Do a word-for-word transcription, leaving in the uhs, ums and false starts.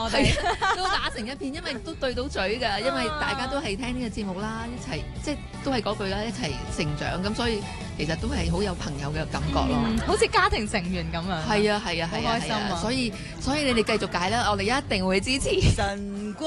我哋都打成一片，因為都對到嘴㗎，因為大家都係聽呢個節目啦，一齊即係都係嗰句啦，一齊成長咁，所以其實都係好有朋友嘅感覺咯， 嗯、好似家庭成員咁樣。 係啊係啊係啊， 好開心啊！ 所以所以你哋繼續解啦，我哋一定會支持。